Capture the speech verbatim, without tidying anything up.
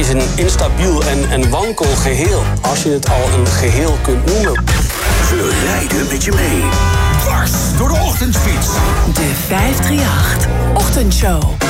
is een instabiel en, en wankel geheel. Als je het al een geheel kunt noemen. We rijden met je mee. Dwars door de ochtendspits. De vijf drie acht Ochtendshow.